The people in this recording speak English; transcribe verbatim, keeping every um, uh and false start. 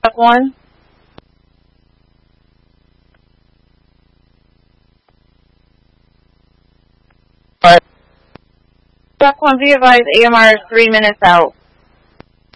Duck one. Duck one, be advised, A M R is three minutes out.